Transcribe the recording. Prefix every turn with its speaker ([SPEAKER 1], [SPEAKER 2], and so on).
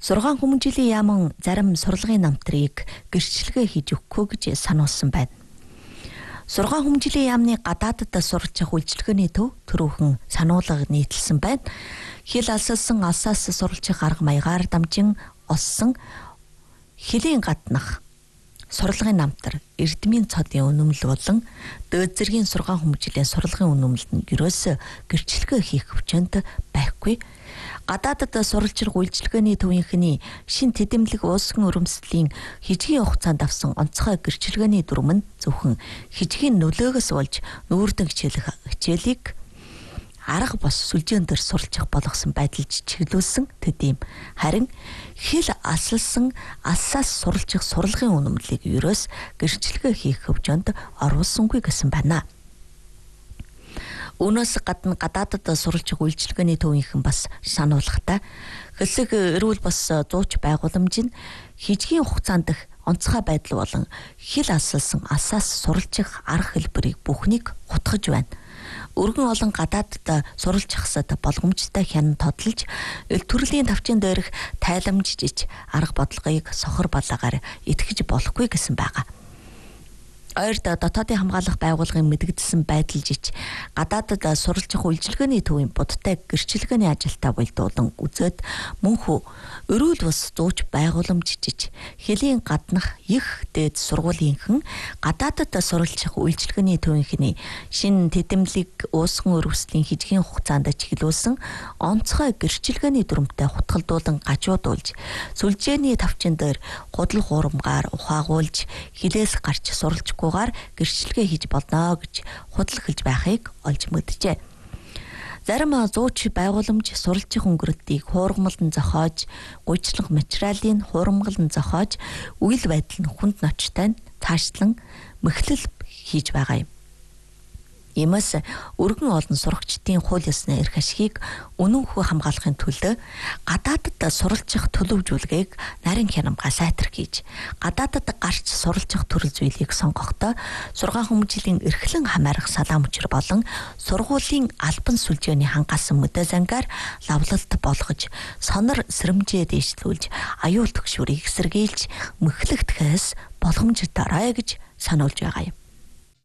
[SPEAKER 1] 6 хүмүүжлийн яаман зарим сурлагын намтрыг гэрчлэгээ хийж өгөхгүй гэж сануулсан байна. 6 хүмүүжлийн яамны гадаадд суралцах үйлчилгээний төв түрүүхэн сануулга нийтэлсэн байна. Хил алсалсан алсаас суралцах арга маягаар дамжин олсон хилийн гаднах сурлагын намтар эрдмийн цодын үнэмэл болон дээд зэргийн 6 хүмүүжлийн сурлагын үнэмэлд нь ерөөсөө гэрчлэгээ хийх өвчөнд байхгүй. Гадаадд суралцах үйлчилгээний төвийнхний шин тэдэмлэг уусган өрөмслийн хижгийн хугацаанд авсан онцгой гэрчлэгээний дүрм нь зөвхөн хижгийн нөлөөгөөс болж нүүрдэн хичээлийг арга бос сүлжээн дээр суралцах болгосон байдалд чиглүүлсэн тэдэм. Харин хил алсалсан алсаас суралцах сурлагын үнэмлийг ерөөс гэрчлэгээ хийх хөвжөнд оруулсангүй гэсэн байна. Үүнээс гадна гадаадд суралцах үйлчилгээний төвийнхэн бас сануулгатай хэсэг эрүүл бас зууч байгууламж нь хижгийн хугацаанд дэх онцгой байдал болон хил алсалсан алсаас суралцах арга хэлбэрийг бүхнийг хутгаж байна. Өргөн олон гадаадд суралцахсад болгоомжтой хянан тодолж эл төрлийн тавчин дээрх тайламжиж арга бодлогыг сохор балаагаар итгэж болохгүй гэсэн байгаа. Ойрд дотоодын хамгаалах байгууллагын мэдэгдсэн байдал жиж гадаадд суралцах үйлчилгээний төвийн будтай гэрчлэгээний ажилтаа болдуулан үзээд мөнхөө өрүүл бус зууч байгууламж жиж хилийн гаднах их дээд сургуулийнхын гадаадд суралцах үйлчилгээний төвийнхний шин тэдэмлэг уусган өрөвслийн хижгийн хугацаанд чиглүүлсэн онцгой гэрчлэгээний дүрмтэй хутгалдуулан гажуудуулж сүлжээний тавчин дээр гудал хуурмгаар ухаагуулж хилээс гарч суралцах гугаар гэрчлэгээ хийж болно гэж худалдаж байхыг олж мэджээ. Зарим зууч байгууламж суралцах өнгөрөлтийг хуурмалдан зохиож, гүйцэтгэх материалын хуурмалдан зохиож, үйл байдал нь хүнд ночтой цаашлан мэхлэл хийж байгаа юм. Иймээс өргөн олон сурагчдын хууль ёсны эрх ашигыг үнэнхүү хамгаалахын төлөө гадаадд суралцах төлөвжүүлгийг нарийн хянамгай сайтархиж, гадаадд гарч суралцах төрөл зүйлийг сонгохдоо 6 хүмүүжлийн эрхлэн хамаарах салаам учир болон сургуулийн албан сүлжээний хангасан мэдээ зангаар лавлалт болгож, сонор сэрэмжээ дэвшлүүлж, аюул төгшүүрийг сэргийлж, мэхлэгдэхээс боломжтой гэж сануулж байгаа юм.